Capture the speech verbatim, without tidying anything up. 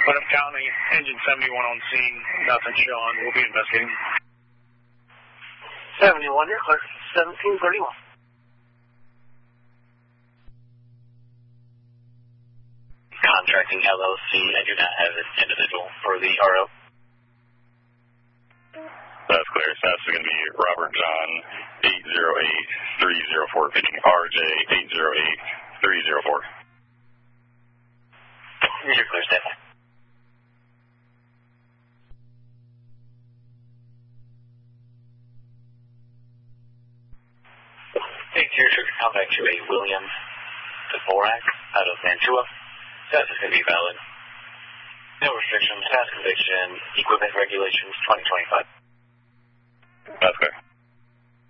Putnam County, engine seventy-one on scene, nothing showing. We'll be investigating. seventy-one, you're clear. seventeen thirty-one. Contracting L L C, I do not have an individual for the R O. That's clear. That's going to be Robert John, eight zero eight three zero four, pitching R J, eight zero eight three zero four. You're clear, Stephen. Interior trigger combat to a William Dvorak out of Mantua. Status is going to be valid. No restrictions, past conviction, equipment regulations twenty twenty-five. That's clear.